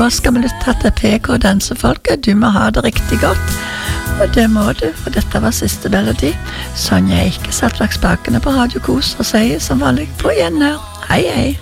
da skal vi lytte til PK Dansefolket. Du må ha det riktig godt, og det må du, for dette var siste melodi. Sonja Eike satt bak spakene på Radio Kos og sier som vanlig på gjenhør. Hei, hei.